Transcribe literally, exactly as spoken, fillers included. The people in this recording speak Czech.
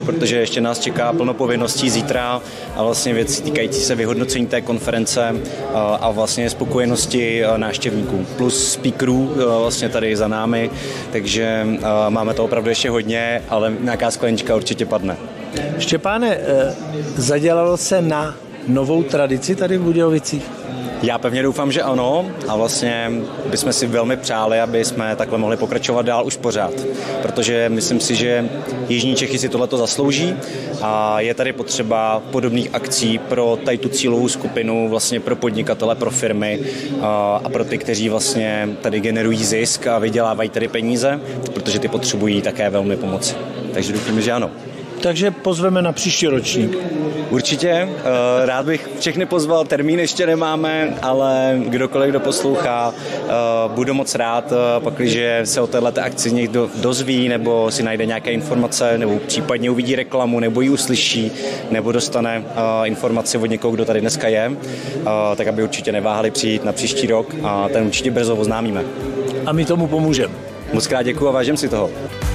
protože ještě nás čeká plno povinností zítra a vlastně věci týkající se vyhodnocení té konference a vlastně spokojenosti návštěvníků. Plus speakerů vlastně tady za námi, takže máme to opravdu ještě hodně, ale nějaká sklenička určitě padne. Štěpáne, zadělalo se na novou tradici tady v Budějovicích? Já pevně doufám, že ano a vlastně bychom si velmi přáli, aby jsme takhle mohli pokračovat dál už pořád, protože myslím si, že Jižní Čechy si tohleto zaslouží a je tady potřeba podobných akcí pro tady tu cílovou skupinu, vlastně pro podnikatele, pro firmy a pro ty, kteří vlastně tady generují zisk a vydělávají tady peníze, protože ty potřebují také velmi pomoci. Takže doufám, že ano. Takže pozveme na příští ročník. Určitě, rád bych všechny pozval, termín ještě nemáme, ale kdokoliv, kdo poslouchá, budu moc rád, pakliže se o této akci někdo dozví, nebo si najde nějaké informace, nebo případně uvidí reklamu, nebo ji uslyší, nebo dostane informaci od někoho, kdo tady dneska je, tak aby určitě neváhali přijít na příští rok a ten určitě brzo oznámíme. A my tomu pomůžeme. Moc krát děkuju a vážím si toho.